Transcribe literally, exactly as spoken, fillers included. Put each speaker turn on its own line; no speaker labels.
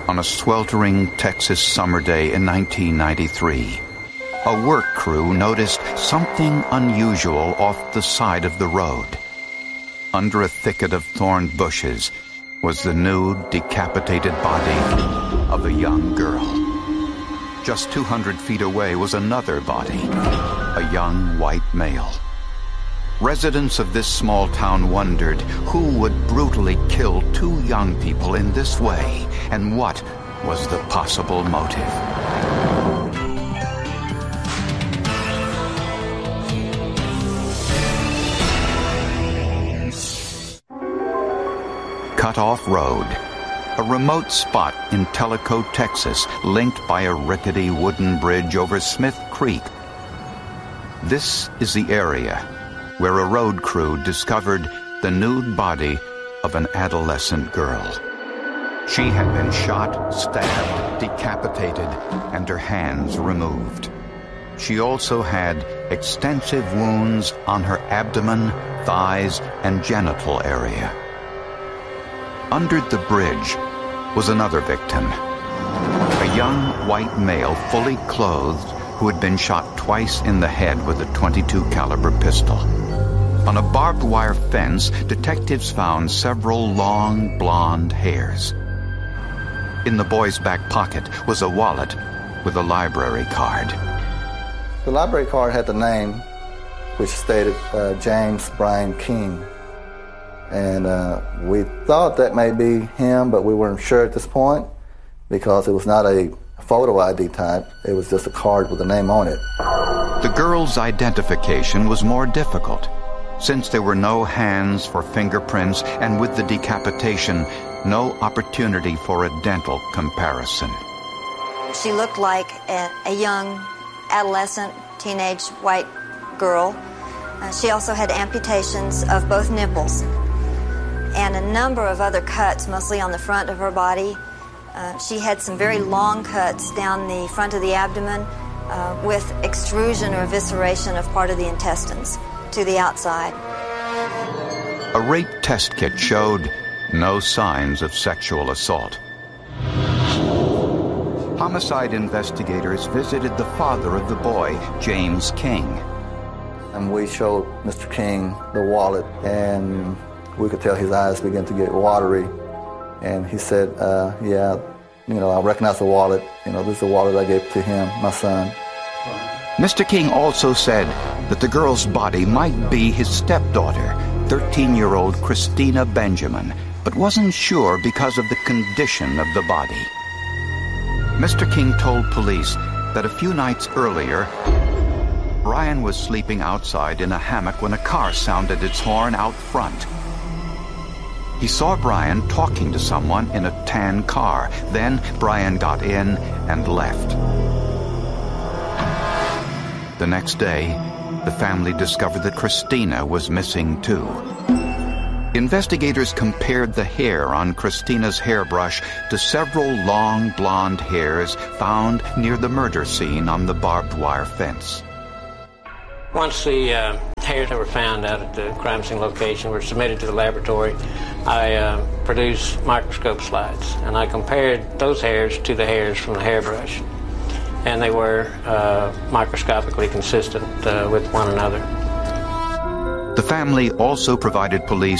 on a sweltering Texas summer day in nineteen ninety-three. A work crew noticed something unusual off the side of the road. Under a thicket of thorn bushes was the nude, decapitated body of a young girl. Just two hundred feet away was another body, a young white male. Residents of this small town wondered who would brutally kill two young people in this way, and what was the possible motive. Cut Off Road, a remote spot in Tellico, Texas, linked by a rickety wooden bridge over Smith Creek. This is the area where a road crew discovered the nude body of an adolescent girl. She had been shot, stabbed, decapitated, and her hands removed. She also had extensive wounds on her abdomen, thighs, and genital area. Under the bridge was another victim, a young white male fully clothed who had been shot twice in the head with a twenty-two caliber pistol. On a barbed wire fence, detectives found several long blonde hairs. In the boy's back pocket was a wallet with a library card.
The library card had the name, which stated uh, James Brian King. And uh, we thought that may be him, but we weren't sure at this point because it was not a photo I D type. It was just a card with a name on it.
The girl's identification was more difficult, since there were no hands for fingerprints and with the decapitation, no opportunity for a dental comparison.
She looked like a, a young adolescent, teenage white girl. Uh, she also had amputations of both nipples and a number of other cuts, mostly on the front of her body. Uh, she had some very long cuts down the front of the abdomen uh, with extrusion or evisceration of part of the intestines to the outside.
A rape test kit showed no signs of sexual assault. Homicide investigators visited the father of the boy, James King.
And we showed Mister King the wallet, and we could tell his eyes began to get watery. And he said, uh, yeah, you know, I recognize the wallet. You know, this is the wallet I gave to him, my son.
Mister King also said that the girl's body might be his stepdaughter, thirteen-year-old Christina Benjamin, but wasn't sure because of the condition of the body. Mister King told police that a few nights earlier, Brian was sleeping outside in a hammock when a car sounded its horn out front. He saw Brian talking to someone in a tan car. Then Brian got in and left. The next day, the family discovered that Christina was missing too. Investigators compared the hair on Christina's hairbrush to several long blonde hairs found near the murder scene on the barbed wire fence.
Once the uh, hairs that were found out at the crime scene location were submitted to the laboratory, I uh, produced microscope slides, and I compared those hairs to the hairs from the hairbrush, and they were uh, microscopically consistent uh, with one another.
The family also provided police